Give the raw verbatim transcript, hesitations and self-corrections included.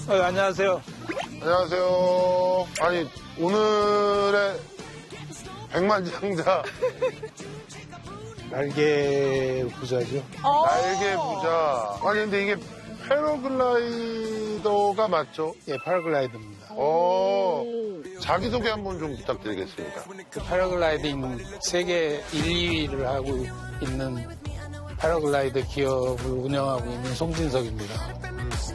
어, 안녕하세요. 안녕하세요. 아니, 오늘의 백만장자. 날개 부자죠. 날개 부자. 아니, 근데 이게 패러글라이더가 맞죠? 예, 패러글라이더입니다. 어, 자기소개 한번 좀 부탁드리겠습니다. 그 패러글라이딩 세계 일, 이 위를 하고 있는 패러글라이더 기업을 운영하고 있는 송진석입니다.